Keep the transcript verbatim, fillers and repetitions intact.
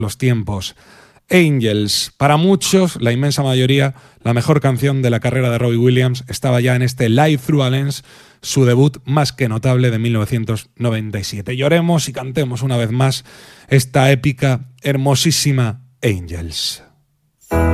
los tiempos. Angels, para muchos, la inmensa mayoría, la mejor canción de la carrera de Robbie Williams estaba ya en este Live Through a Lens, su debut más que notable de mil novecientos noventa y siete. Lloremos y cantemos una vez más esta épica, hermosísima Angels.